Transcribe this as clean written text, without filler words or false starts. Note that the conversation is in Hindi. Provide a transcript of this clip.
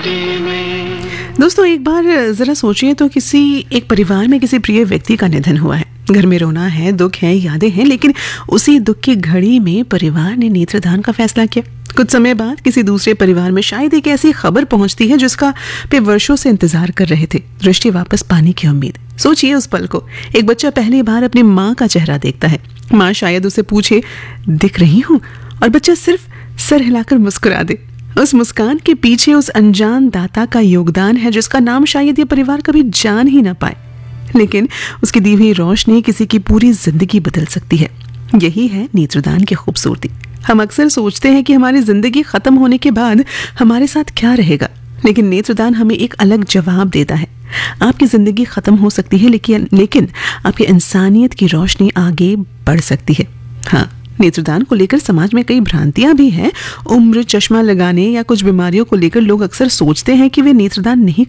दोस्तों, एक बार जरा सोचिए तो किसी एक परिवार में किसी प्रिय व्यक्ति का निधन हुआ है। घर में रोना है, दुख है, यादें हैं, लेकिन उसी दुख की घड़ी में परिवार ने नेत्रदान का फैसला किया। कुछ समय बाद किसी दूसरे परिवार में शायद एक ऐसी खबर पहुंचती है जिसका वे वर्षों से इंतजार कर रहे थे, दृष्टि वापस पाने की उम्मीद। सोचिए उस पल को, एक बच्चा पहली बार अपनी माँ का चेहरा देखता है। माँ शायद उसे पूछे, दिख रही हूँ, और बच्चा सिर्फ सर हिलाकर मुस्कुरा दे। उस मुस्कान के पीछे उस अनजान दाता का योगदान है जिसका नाम शायद ये परिवार कभी जान ही ना पाए, लेकिन उसकी दी हुई रोशनी किसी की पूरी जिंदगी बदल सकती है। यही है नेत्रदान की खूबसूरती। हम अक्सर सोचते हैं कि हमारी जिंदगी खत्म होने के बाद हमारे साथ क्या रहेगा, लेकिन नेत्रदान हमें एक अलग जवाब देता है। आपकी जिंदगी खत्म हो सकती है, लेकिन आपकी इंसानियत की रोशनी आगे बढ़ सकती है। हाँ, नेत्रदान को लेकर समाज में कई भ्रांतियां भी हैं। उम्र, चश्मा लगाने या कुछ बीमारियों को लेकर लोग अक्सर सोचते हैं कि वे नेत्रदान नहीं